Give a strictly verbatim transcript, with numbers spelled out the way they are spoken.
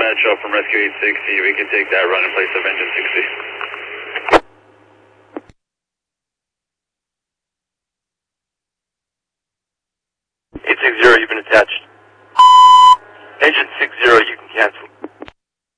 Metro from Rescue eight sixty. We can take that run in place of engine sixty. eight sixty, you've been attached. Engine sixty, you can cancel.